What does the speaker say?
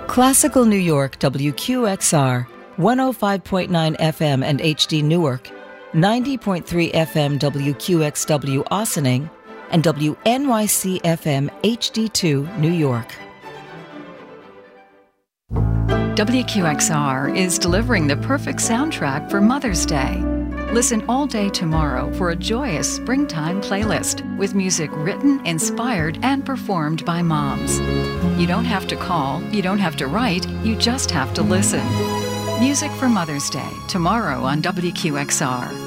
Classical New York WQXR, 105.9 FM and HD Newark, 90.3 FM WQXW Ossining, and WNYC FM HD2 New York. WQXR is delivering the perfect soundtrack for Mother's Day. Listen all day tomorrow for a joyous springtime playlist with music written, inspired, and performed by moms. You don't have to call, you don't have to write, you just have to listen. Music for Mother's Day, tomorrow on WQXR.